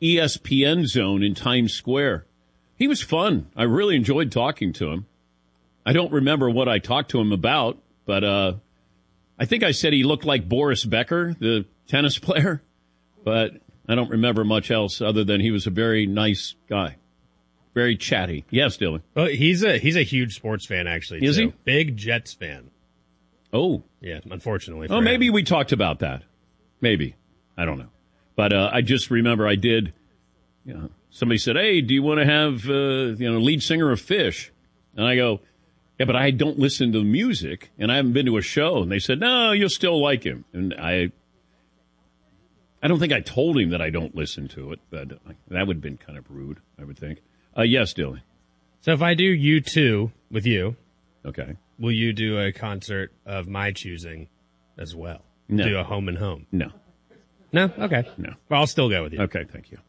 ESPN Zone in Times Square. He was fun. I really enjoyed talking to him. I don't remember what I talked to him about, but I think I said he looked like Boris Becker, the tennis player, but I don't remember much else other than he was a very nice guy. Very chatty. Yes, Dylan. Well, he's a huge sports fan, actually. Is he? Big Jets fan. Oh. Yeah, unfortunately. Oh, maybe we talked about that. Maybe. I don't know. But I just remember I did, somebody said, hey, do you want to have, lead singer of Fish? And I go, yeah, but I don't listen to the music, and I haven't been to a show. And they said, no, you'll still like him. And I don't think I told him that I don't listen to it, but that would have been kind of rude, I would think. Yes, Dylan. So if I do U2 with you, okay, will you do a concert of my choosing as well? No. Do a home and home? No. No? Okay. No. Well, I'll still go with you. Okay, thank you.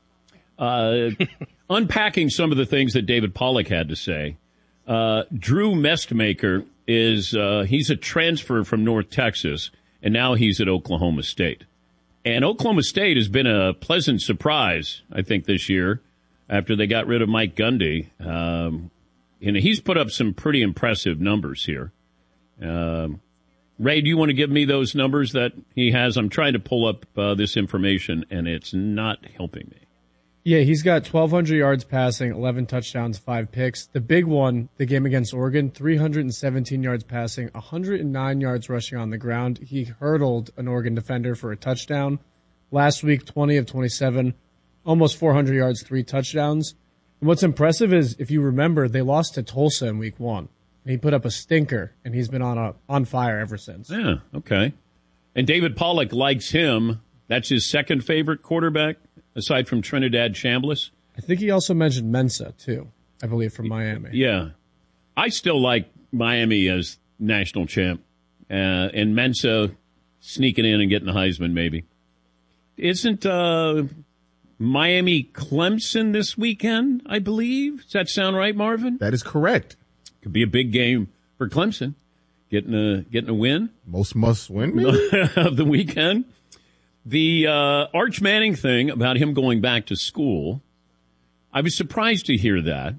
Unpacking some of the things that David Pollack had to say, Drew Mestmaker he's a transfer from North Texas, and now he's at Oklahoma State. And Oklahoma State has been a pleasant surprise, I think, this year after they got rid of Mike Gundy. He's put up some pretty impressive numbers here. Ray, do you want to give me those numbers that he has? I'm trying to pull up this information, and it's not helping me. Yeah, he's got 1,200 yards passing, 11 touchdowns, 5 picks. The big one, the game against Oregon, 317 yards passing, 109 yards rushing on the ground. He hurdled an Oregon defender for a touchdown. Last week, 20 of 27, almost 400 yards, 3 touchdowns. And what's impressive is, if you remember, they lost to Tulsa in week 1. And he put up a stinker, and he's been on fire ever since. Yeah, okay. And David Pollack likes him. That's his second favorite quarterback, aside from Trinidad Chambliss. I think he also mentioned Mensa, too, I believe, from Miami. Yeah. I still like Miami as national champ. And Mensa sneaking in and getting the Heisman, maybe. Isn't Miami Clemson this weekend, I believe? Does that sound right, Marvin? That is correct. Could be a big game for Clemson. Getting a win. Most must win, maybe? Of the weekend. The Arch Manning thing about him going back to school, I was surprised to hear that.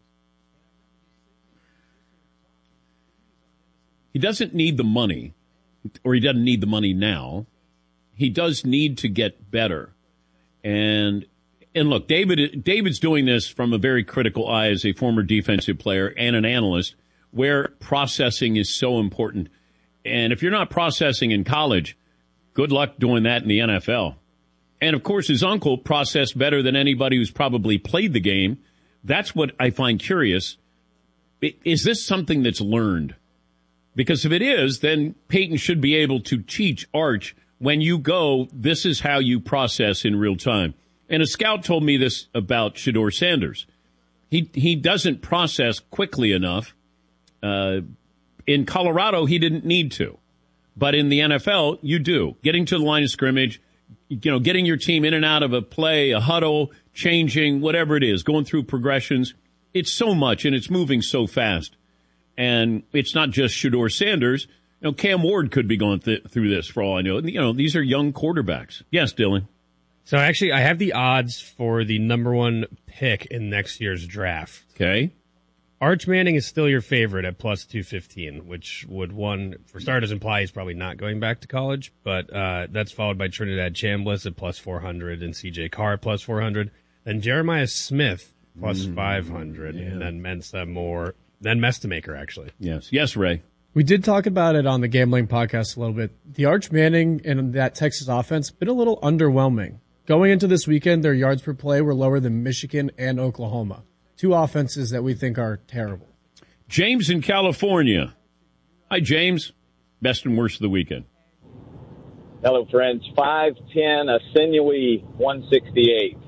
He doesn't need the money, or he doesn't need the money now. He does need to get better. And look, David's doing this from a very critical eye as a former defensive player and an analyst, where processing is so important. And if you're not processing in college, good luck doing that in the NFL. And, of course, his uncle processed better than anybody who's probably played the game. That's what I find curious. Is this something that's learned? Because if it is, then Peyton should be able to teach Arch, when you go, this is how you process in real time. And a scout told me this about Shedeur Sanders. He doesn't process quickly enough. In Colorado, he didn't need to. But in the NFL, you do. Getting to the line of scrimmage, getting your team in and out of a play, a huddle, changing, whatever it is, going through progressions. It's so much, and it's moving so fast. And it's not just Shedeur Sanders. Cam Ward could be going through this for all I know. These are young quarterbacks. Yes, Dylan. So actually, I have the odds for the number 1 pick in next year's draft. Okay. Arch Manning is still your favorite at plus 215, which would, for starters, imply he's probably not going back to college. But that's followed by Trinidad Chambliss at plus 400 and C.J. Carr at plus 400. Then Jeremiah Smith plus 500. Yeah. And then Mensa Moore. Then Mestamaker, actually. Yes. Yes, Ray. We did talk about it on the Gambling Podcast a little bit. The Arch Manning and that Texas offense been a little underwhelming. Going into this weekend, their yards per play were lower than Michigan and Oklahoma. 2 offenses that we think are terrible. James in California. Hi, James. Best and worst of the weekend. Hello, friends. 5'10", a sinewy 168.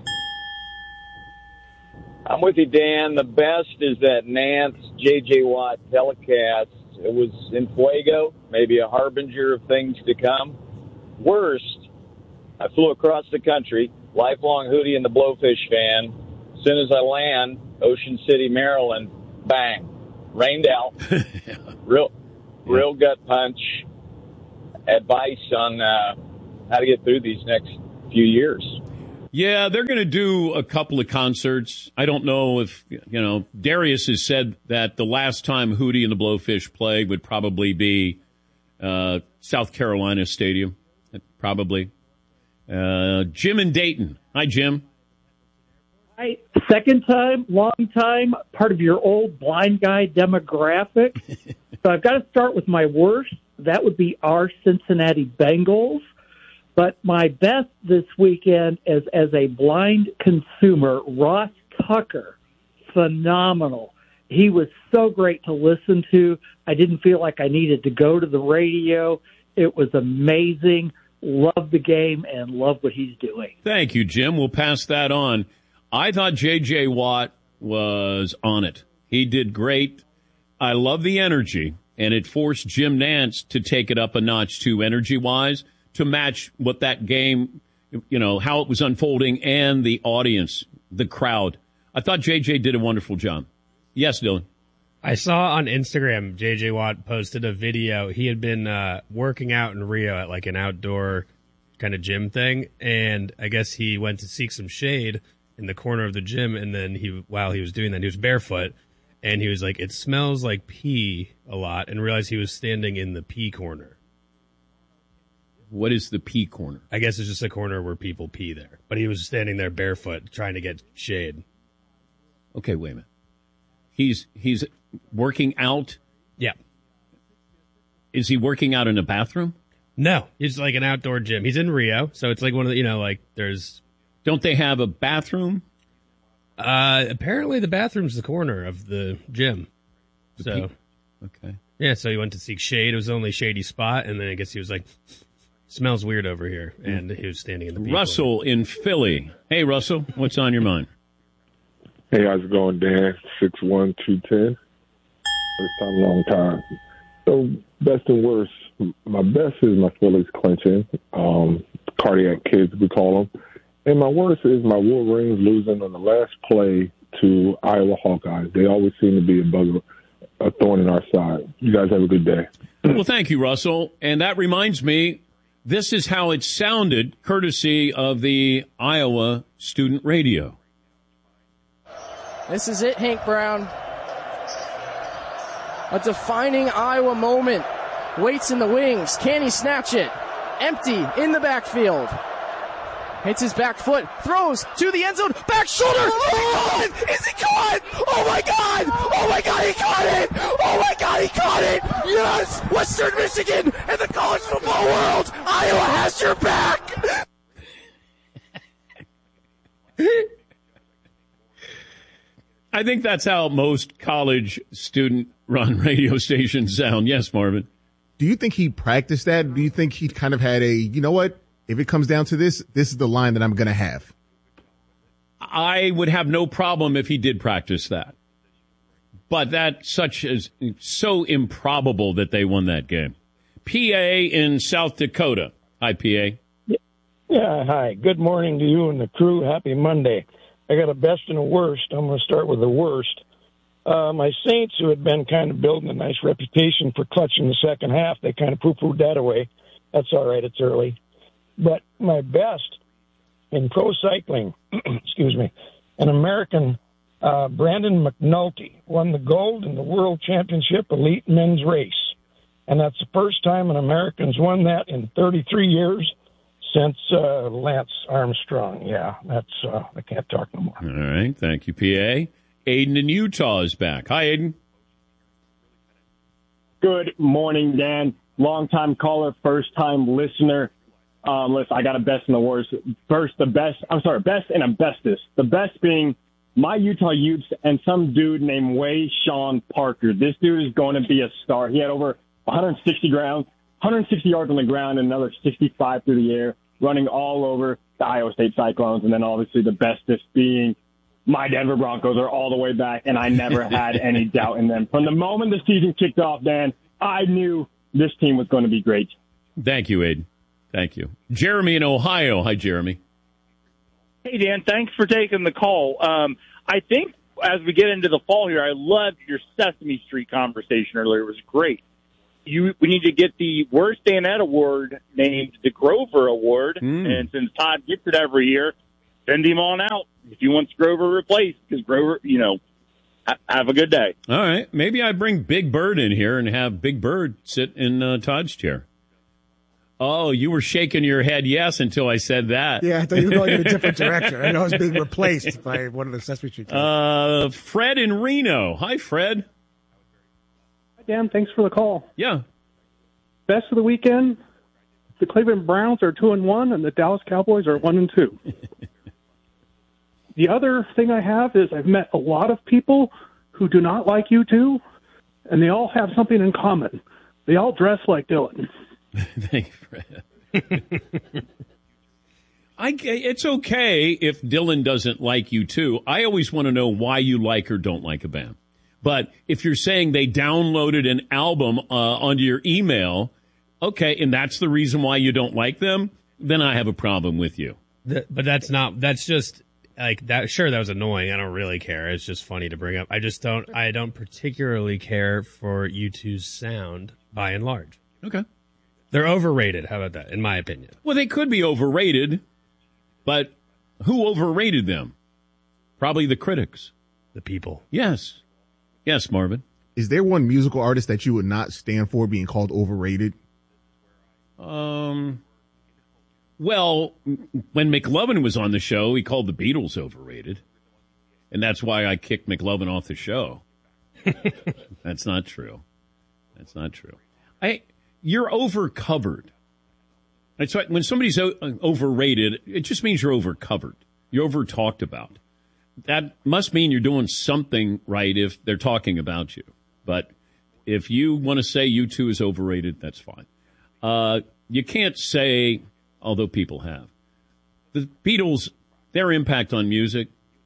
I'm with you, Dan. The best is that Nance J.J. Watt telecast. It was in Fuego, maybe a harbinger of things to come. Worst, I flew across the country, lifelong Hootie and the Blowfish fan. As soon as I land, Ocean City, Maryland, bang, rained out. Real gut punch. Advice on how to get through these next few years. Yeah, they're going to do a couple of concerts. I don't know if, Darius has said that the last time Hootie and the Blowfish played would probably be South Carolina Stadium, probably. Jim in Dayton. Hi, Jim. Hi, second time, long time, part of your old blind guy demographic. So I've got to start with my worst. That would be our Cincinnati Bengals. But my best this weekend is as a blind consumer, Ross Tucker. Phenomenal. He was so great to listen to. I didn't feel like I needed to go to the radio. It was amazing. Love the game and love what he's doing. Thank you, Jim. We'll pass that on. I thought J.J. Watt was on it. He did great. I love the energy, and it forced Jim Nantz to take it up a notch, too, energy-wise, to match what that game, how it was unfolding, and the audience, the crowd. I thought J.J. did a wonderful job. Yes, Dylan. I saw on Instagram, J.J. Watt posted a video. He had been working out in Rio at like an outdoor kind of gym thing, and I guess he went to seek some shade in the corner of the gym, and then while he was doing that, he was barefoot, and he was like, it smells like pee a lot, and realized he was standing in the pee corner. What is the pee corner? I guess it's just a corner where people pee there, but he was standing there barefoot trying to get shade. Okay, wait a minute. He's working out? Yeah. Is he working out in a bathroom? No, it's like an outdoor gym. He's in Rio, so it's like one of the, there's... Don't they have a bathroom? Apparently the bathroom's the corner of the gym. Okay. Yeah, so he went to seek shade. It was the only shady spot, and then I guess he was like, smells weird over here, and he was standing in the Russell in Philly. Hey, Russell, what's on your mind? Hey, how's it going, Dan? 61210. First time, long time. So, best and worst. My best is my Phillies clinching. Cardiac kids, we call them. And my worst is my Wolverines losing on the last play to Iowa Hawkeyes. They always seem to be a thorn in our side. You guys have a good day. Well, thank you, Russell. And that reminds me, this is how it sounded, courtesy of the Iowa Student Radio. This is it, Hank Brown. A defining Iowa moment. Waits in the wings. Can he snatch it? Empty in the backfield. Hits his back foot, throws to the end zone, back shoulder. Oh, is he caught? Oh my God! Oh my God, he caught it! Oh my God, he caught it! Yes! Western Michigan and the college football world! Iowa has your back! I think that's how most college student-run radio stations sound. Yes, Marvin. Do you think he practiced that? Do you think he kind of had you know what? If it comes down to this is the line that I'm going to have. I would have no problem if he did practice that. But that's so improbable that they won that game. PA in South Dakota. Hi, PA. Yeah, hi. Good morning to you and the crew. Happy Monday. I got a best and a worst. I'm going to start with the worst. My Saints, who had been kind of building a nice reputation for clutching the second half, they kind of poo-pooed that away. That's all right. It's early. But my best in pro cycling, excuse me, an American, Brandon McNulty, won the gold in the World Championship Elite Men's Race. And that's the first time an American's won that in 33 years since Lance Armstrong. Yeah, that's I can't talk no more. All right. Thank you, PA. Aiden in Utah is back. Hi, Aiden. Good morning, Dan. Long-time caller, first-time listener. Listen, I got a best and a worst. First, best and a bestest. The best being my Utah Utes and some dude named Way Sean Parker. This dude is going to be a star. He had over 160 yards on the ground and another 65 through the air, running all over the Iowa State Cyclones. And then obviously the bestest being my Denver Broncos are all the way back, and I never had any doubt in them. From the moment the season kicked off, Dan, I knew this team was going to be great. Thank you, Aiden. Thank you. Jeremy in Ohio. Hi, Jeremy. Hey, Dan. Thanks for taking the call. I think as we get into the fall here, I loved your Sesame Street conversation earlier. It was great. We need to get the Worst Danette Award named the Grover Award. And since Todd gets it every year, send him on out if he wants Grover replaced, because Grover, have a good day. All right. Maybe I bring Big Bird in here and have Big Bird sit in Todd's chair. Oh, you were shaking your head yes until I said that. Yeah, I thought you were going in a different direction. I know I was being replaced by one of the Sesame Street kids. Fred in Reno. Hi, Fred. Hi, Dan. Thanks for the call. Yeah. Best of the weekend, the Cleveland Browns are 2-1, and the Dallas Cowboys are 1-2. The other thing I have is I've met a lot of people who do not like U2, and they all have something in common. They all dress like Dylan. Thank you, Fred. It's okay if Dylan doesn't like you too. I always want to know why you like or don't like a band. But if you're saying they downloaded an album onto your email, okay, and that's the reason why you don't like them, then I have a problem with you. But that's just like that. Sure, that was annoying. I don't really care. It's just funny to bring up. I don't particularly care for U2's sound by and large. Okay. They're overrated. How about that, in my opinion? Well, they could be overrated, but who overrated them? Probably the critics. The people. Yes. Yes, Marvin. Is there one musical artist that you would not stand for being called overrated? Well, when McLovin was on the show, he called the Beatles overrated. And that's why I kicked McLovin off the show. That's not true. That's not true. You're overcovered. That's right. When somebody's overrated, it just means you're overcovered. You're over talked about. That must mean you're doing something right if they're talking about you. But if you want to say U2 is overrated, that's fine. You can't say, although people have, the Beatles, their impact on music,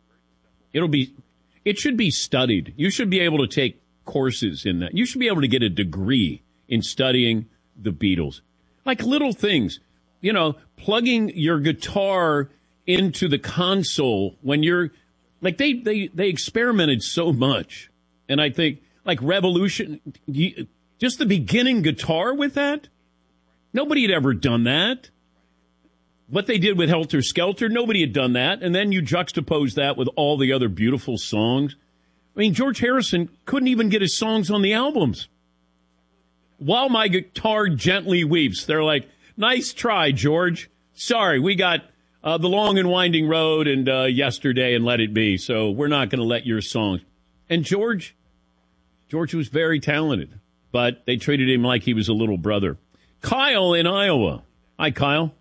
it should be studied. You should be able to take courses in that. You should be able to get a degree in studying the Beatles. Like little things, plugging your guitar into the console when you're like, they experimented so much. And I think like Revolution, just the beginning guitar with that. Nobody had ever done that. What they did with Helter Skelter, nobody had done that. And then you juxtapose that with all the other beautiful songs. I mean, George Harrison couldn't even get his songs on the albums. While My Guitar Gently Weeps, they're like, nice try, George. Sorry, we got The Long and Winding Road and Yesterday and Let It Be, so we're not going to let your songs. And George was very talented, but they treated him like he was a little brother. Kyle in Iowa. Hi, Kyle.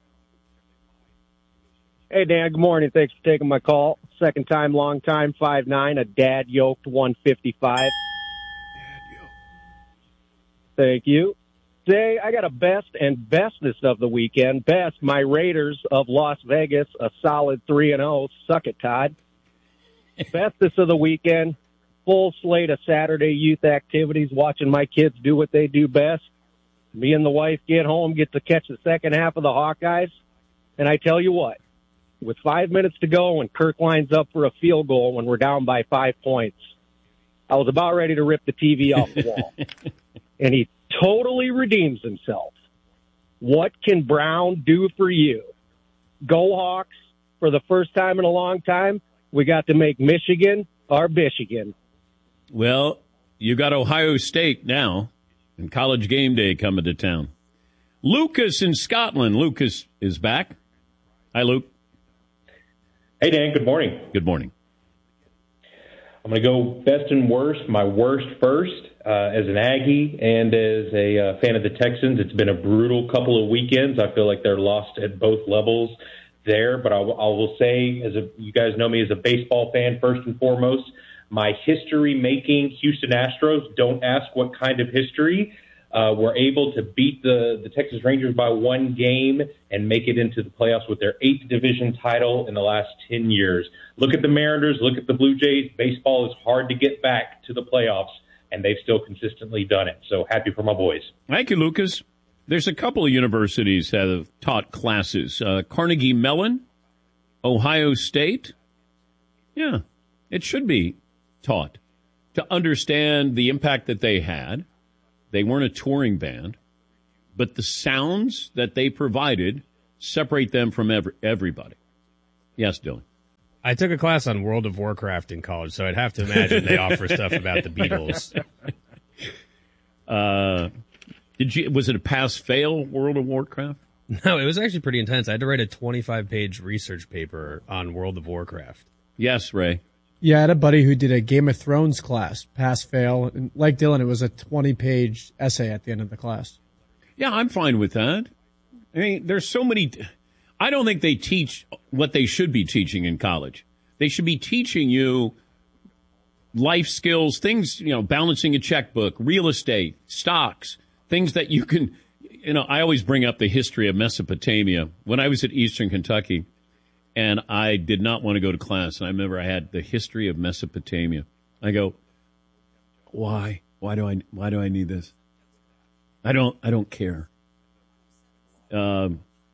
Hey, Dan. Good morning. Thanks for taking my call. Second time, long time, 5'9", a dad-yoked 155. Thank you. Today, I got a best and bestest of the weekend. Best, my Raiders of Las Vegas, a solid 3-0. Suck it, Todd. Bestest of the weekend, full slate of Saturday youth activities, watching my kids do what they do best. Me and the wife get home, get to catch the second half of the Hawkeyes. And I tell you what, with 5 minutes to go and Kirk lines up for a field goal when we're down by 5 points, I was about ready to rip the TV off the wall. And he totally redeems himself. What can Brown do for you? Go Hawks. For the first time in a long time, we got to make Michigan our Michigan. Well, you got Ohio State now, and College Game Day coming to town. Lucas in Scotland. Lucas is back. Hi, Luke. Hey, Dan. Good morning. Good morning. I'm going to go best and worst. My worst first. As an Aggie and as a fan of the Texans, it's been a brutal couple of weekends. I feel like they're lost at both levels there. But I will say, you guys know me as a baseball fan, first and foremost, my history-making Houston Astros, don't ask what kind of history, were able to beat the Texas Rangers by 1 game and make it into the playoffs with their 8th division title in the last 10 years. Look at the Mariners. Look at the Blue Jays. Baseball is hard to get back to the playoffs, and they've still consistently done it. So happy for my boys. Thank you, Lucas. There's a couple of universities that have taught classes. Carnegie Mellon, Ohio State. Yeah, it should be taught to understand the impact that they had. They weren't a touring band, but the sounds that they provided separate them from everybody. Yes, Dylan. I took a class on World of Warcraft in college, so I'd have to imagine they offer stuff about the Beatles. Was it a pass-fail World of Warcraft? No, it was actually pretty intense. I had to write a 25-page research paper on World of Warcraft. Yes, Ray. Yeah, I had a buddy who did a Game of Thrones class, pass-fail. And like Dylan, it was a 20-page essay at the end of the class. Yeah, I'm fine with that. I mean, there's so many... I don't think they teach what they should be teaching in college. They should be teaching you life skills, things, balancing a checkbook, real estate, stocks, things that you can... I always bring up the history of Mesopotamia. When I was at Eastern Kentucky, and I did not want to go to class, and I remember I had the history of Mesopotamia. I go, why? Why do I need this? I don't care. I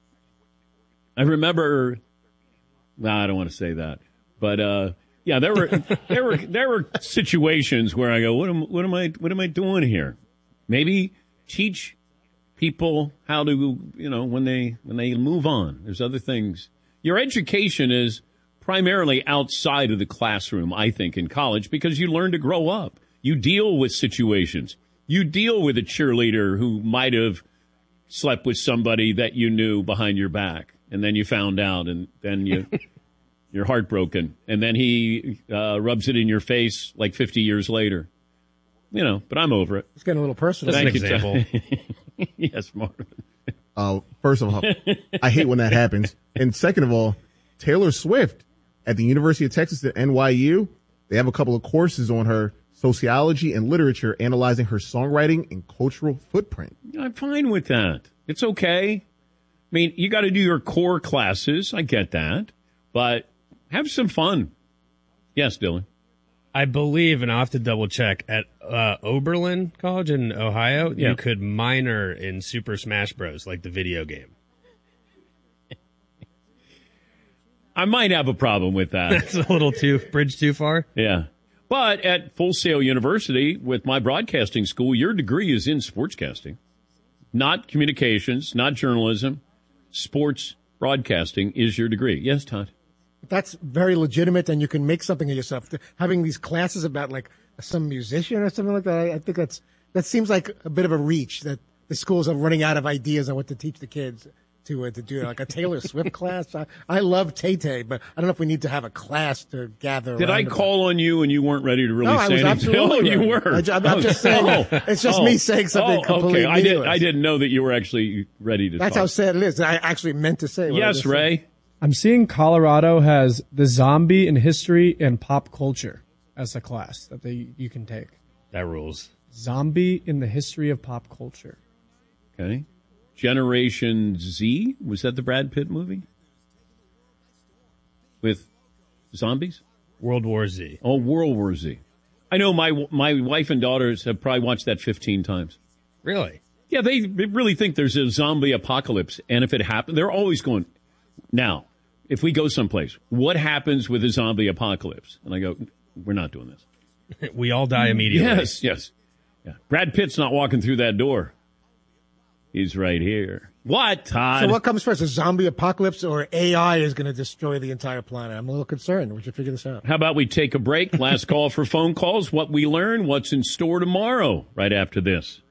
remember, I don't want to say that, but yeah, there were situations where I go, what am I doing here? Maybe teach people how to, when they move on. There's other things. Your education is primarily outside of the classroom, I think, in college, because you learn to grow up. You deal with situations. You deal with a cheerleader who might have slept with somebody that you knew behind your back, and then you found out, and then you're heartbroken, and then he rubs it in your face like 50 years later. But I'm over it. It's getting a little personal. That's an example. Yes, Marvin. First of all, I hate when that happens. And second of all, Taylor Swift at the University of Texas at NYU, they have a couple of courses on her sociology and literature, analyzing her songwriting and cultural footprint. I'm fine with that. It's okay. I mean, you got to do your core classes. I get that. But have some fun. Yes, Dylan. I believe, and I'll have to double check, at Oberlin College in Ohio, you could minor in Super Smash Bros., like the video game. I might have a problem with that. That's a little bridge too far. Yeah. But at Full Sail University, with my broadcasting school, your degree is in sportscasting, not communications, not journalism. Sports broadcasting is your degree. Yes, Todd? That's very legitimate, and you can make something of yourself. Having these classes about like some musician or something like that, I think that seems like a bit of a reach, that the schools are running out of ideas on what to teach the kids to do, like a Taylor Swift class. I love Tay-Tay, but I don't know if we need to have a class to gather. Did I call on you and you weren't ready to really say anything? No, you were. I'm just saying. It's just me saying something completely meaningless. I didn't know that you were actually ready to That's talk. how sad it is. I actually meant to say. Yes, Ray. I'm seeing Colorado has the zombie in history and pop culture as a class that you can take. That rules. Zombie in the history of pop culture. Okay. Generation Z? Was that the Brad Pitt movie? With zombies? World War Z. Oh, World War Z. I know my wife and daughters have probably watched that 15 times. Really? Yeah, they really think there's a zombie apocalypse. And if it happens, they're always going, now, if we go someplace, what happens with a zombie apocalypse? And I go, we're not doing this. We all die immediately. Yes. Yeah. Brad Pitt's not walking through that door. He's right here. What, Todd? So what comes first, a zombie apocalypse or AI is going to destroy the entire planet? I'm a little concerned. We should figure this out. How about we take a break? Last call for phone calls. What we learn, what's in store tomorrow, right after this.